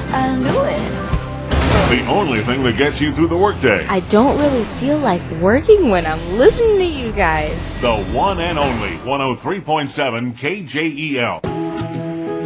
I knew it. The only thing that gets you through the workday. I don't really feel like working when I'm listening to you guys. The one and only 103.7 KJEL.